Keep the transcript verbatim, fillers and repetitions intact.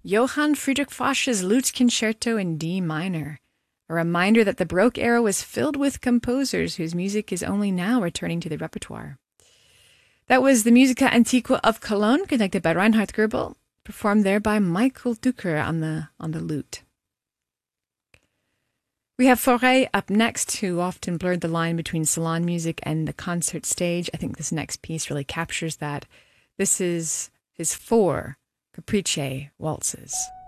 Johann Friedrich Foch's Lute Concerto in D minor, a reminder that the Baroque era was filled with composers whose music is only now returning to the repertoire. That was the Musica Antiqua of Cologne, conducted by Reinhard Goebel, performed there by Michael Duker on the on the lute. We have Fauré up next, who often blurred the line between salon music and the concert stage. I think this next piece really captures that. This is his four Capricci waltzes.